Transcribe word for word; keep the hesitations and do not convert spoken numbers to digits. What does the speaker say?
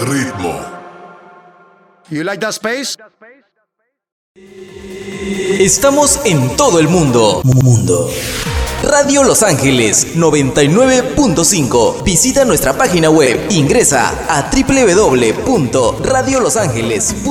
ritmo. You like that space? Estamos en todo el mundo. Mundo. Radio Los Ángeles noventa y nueve punto cinco. Visita nuestra página web. Ingresa a doble u doble u doble u punto radio los ángeles punto com.